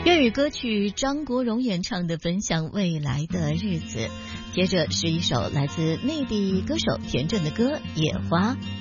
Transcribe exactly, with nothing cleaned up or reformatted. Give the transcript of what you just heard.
粤语歌曲张国荣演唱的《分享未来的日子》，接着是一首来自内地歌手田震的歌《野花》。